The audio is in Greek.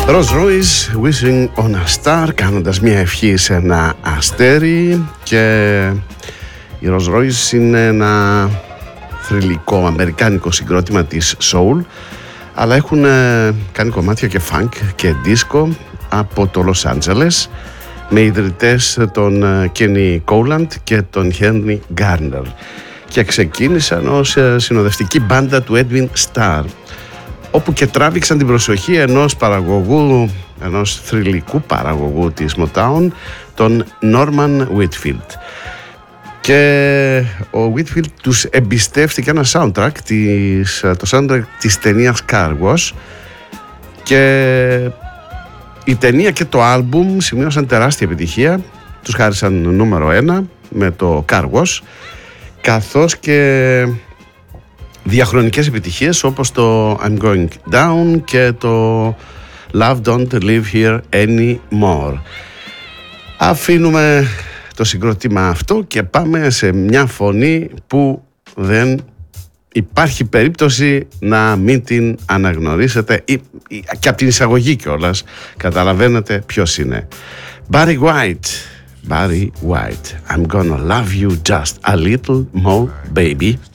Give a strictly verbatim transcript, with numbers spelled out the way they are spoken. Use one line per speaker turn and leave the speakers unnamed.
Rolls Royce, Wishing on a Star, κάνοντας μια ευχή σε ένα αστέρι. Και η Rolls Royce είναι ένα θρυλικό αμερικάνικο συγκρότημα της soul, αλλά έχουν κάνει κομμάτια και funk και disco από το Los Angeles, με ιδρυτές τον Kenny Cowland και τον Henry Garner, και ξεκίνησαν ως συνοδευτική μπάντα του Edwin Starr, όπου και τράβηξαν την προσοχή ενός παραγωγού, ενός θρυλικού παραγωγού της Motown, τον Norman Whitfield. Και ο Whitfield τους εμπιστεύτηκε ένα soundtrack, της, το soundtrack της ταινίας Car Wash, και η ταινία και το άλμπουμ σημείωσαν τεράστια επιτυχία. Τους χάρισαν νούμερο ένα με το Car Wash, καθώς και διαχρονικές επιτυχίες όπως το I'm Going Down και το Love Don't Live Here Anymore. Αφήνουμε το συγκρότημα αυτό και πάμε σε μια φωνή που δεν υπάρχει περίπτωση να μην την αναγνωρίσετε, ή, ή, και από την εισαγωγή κιόλας καταλαβαίνετε ποιος είναι. Barry White, Barry White, I'm gonna love you just a little more, baby.